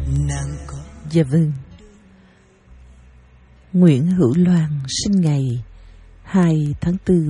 Dạ vâng. Nguyễn Hữu Loan sinh ngày 2 tháng 4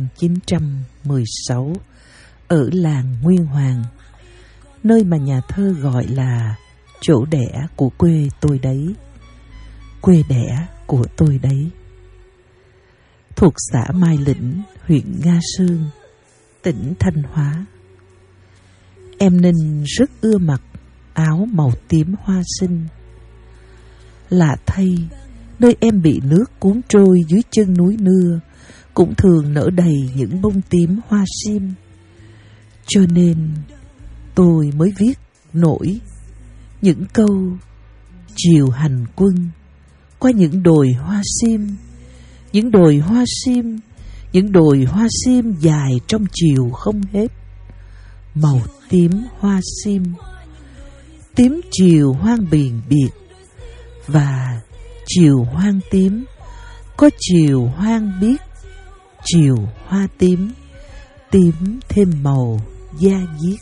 1916 ở làng Nguyên Hoàng, nơi mà nhà thơ gọi là chỗ đẻ của quê tôi đấy. Quê đẻ của tôi đấy. Thuộc xã Mai Lĩnh, huyện Nga Sơn, tỉnh Thanh Hóa. Em Ninh rất ưa mặc áo màu tím hoa sinh. Lạ thay, nơi em bị nước cuốn trôi dưới chân núi Nưa cũng thường nở đầy những bông tím hoa sim. Cho nên tôi mới viết nổi những câu chiều hành quân qua những đồi hoa sim, những đồi hoa sim, những đồi hoa sim dài trong chiều không hết. Màu tím hoa sim, tím chiều hoang biển biệt, và chiều hoang tím có chiều hoang biếc. Chiều hoa tím, tím thêm màu da diết.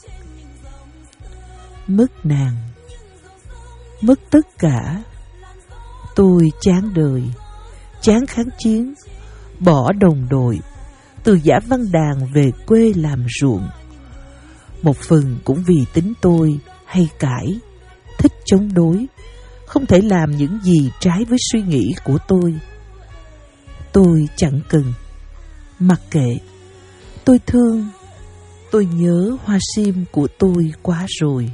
Mất nàng, mất tất cả. Tôi chán đời, chán kháng chiến, bỏ đồng đội, từ Dã Văn Đàn về quê làm ruộng. Một phần cũng vì tính tôi hay cãi, thích chống đối, không thể làm những gì trái với suy nghĩ của tôi. Tôi chẳng cần, mặc kệ. Tôi thương, tôi nhớ hoa sim của tôi quá rồi.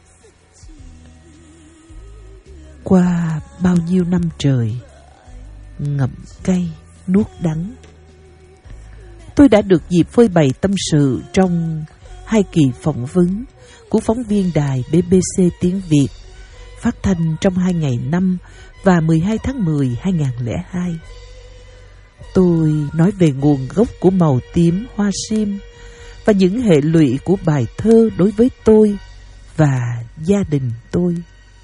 Qua bao nhiêu năm trời, ngậm cay, nuốt đắng, tôi đã được dịp phơi bày tâm sự trong 2 kỳ phỏng vấn của phóng viên đài BBC tiếng Việt, phát thanh trong 2 ngày 5 và 12 tháng 10, 2002. Tôi nói về nguồn gốc của màu tím hoa sim và những hệ lụy của bài thơ đối với tôi và gia đình tôi.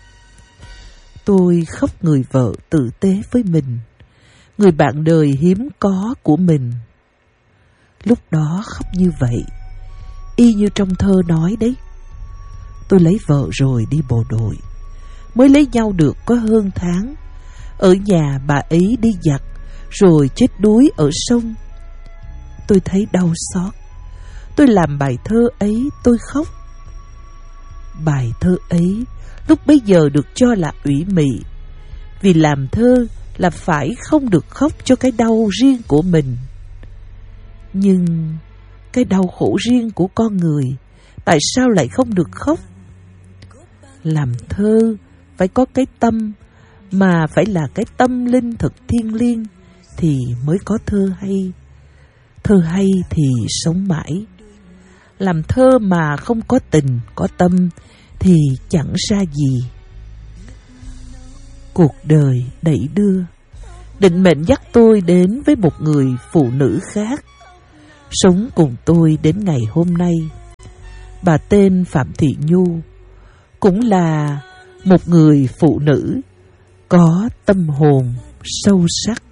Tôi khóc người vợ tử tế với mình, người bạn đời hiếm có của mình. Lúc đó khóc như vậy, y như trong thơ nói đấy. Tôi lấy vợ rồi đi bộ đội, mới lấy nhau được có hơn tháng. Ở nhà bà ấy đi giặt, rồi chết đuối ở sông. Tôi thấy đau xót. Tôi làm bài thơ ấy, tôi khóc. Bài thơ ấy lúc bấy giờ được cho là ủy mị, vì làm thơ là phải không được khóc cho cái đau riêng của mình. Nhưng cái đau khổ riêng của con người, tại sao lại không được khóc? Làm thơ phải có cái tâm, mà phải là cái tâm linh thật thiêng liêng, thì mới có thơ hay. Thơ hay thì sống mãi. Làm thơ mà không có tình, có tâm thì chẳng ra gì. Cuộc đời đẩy đưa, định mệnh dắt tôi đến với một người phụ nữ khác, sống cùng tôi đến ngày hôm nay. Bà tên Phạm Thị Nhu, cũng là một người phụ nữ có tâm hồn sâu sắc.